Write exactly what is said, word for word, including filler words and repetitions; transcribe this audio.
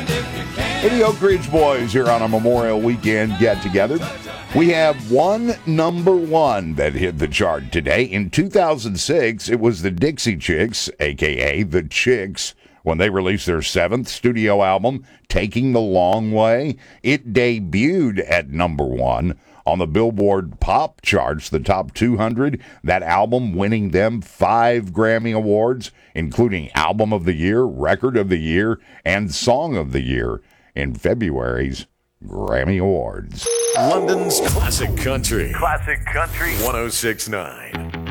Hey, the Oak Ridge Boys here on a Memorial Weekend get-together. We have one number one that hit the chart today. In two thousand six, it was the Dixie Chicks, a k a. The Chicks, when they released their seventh studio album, Taking the Long Way. It debuted at number one on the Billboard Pop charts, the top two hundred. That album winning them five Grammy Awards, including Album of the Year, Record of the Year, and Song of the Year in February's Grammy Awards. London's Classic Country. Classic Country. one oh six point nine.